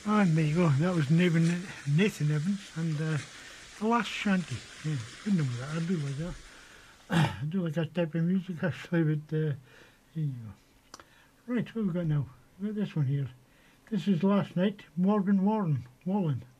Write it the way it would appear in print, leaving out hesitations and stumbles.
And there you go. That was Nathan Evans and The Last Shanty. Yeah, good number that. I do like that. I do like that type of music actually, but here you go. Right, what have we got now? We got this one here. This is Last Night, Morgan Wallen.